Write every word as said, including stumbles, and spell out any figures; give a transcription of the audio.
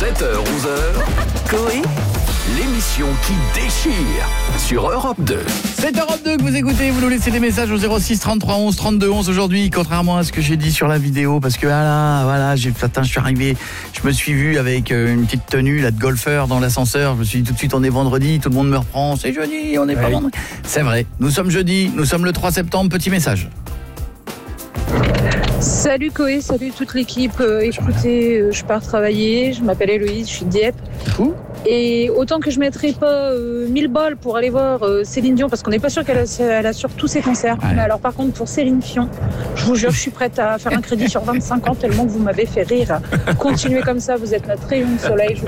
sept heures onze heures, Coé, l'émission qui déchire sur Europe deux. C'est Europe deux que vous écoutez, vous nous laissez des messages au zéro six trente-trois onze trente-deux onze aujourd'hui, contrairement à ce que j'ai dit sur la vidéo, parce que voilà, voilà, j'ai attends, je suis arrivé, je me suis vu avec une petite tenue là de golfeur dans l'ascenseur, je me suis dit tout de suite on est vendredi, tout le monde me reprend, c'est jeudi, on n'est pas oui. vendredi. C'est vrai, nous sommes jeudi, nous sommes le trois septembre, petit message. Salut Coé, salut toute l'équipe. Euh, écoutez, euh, je pars travailler, je m'appelle Héloïse, je suis de Dieppe. Ouh. Et autant que je mettrai pas euh, mille balles pour aller voir euh, Céline Dion, parce qu'on n'est pas sûr qu'elle a- elle assure tous ses concerts. Ouais. Mais alors par contre pour Céline Dion, je vous jure, je suis prête à faire un crédit sur vingt-cinq ans tellement que vous m'avez fait rire. Continuez comme ça, vous êtes notre rayon de soleil. Je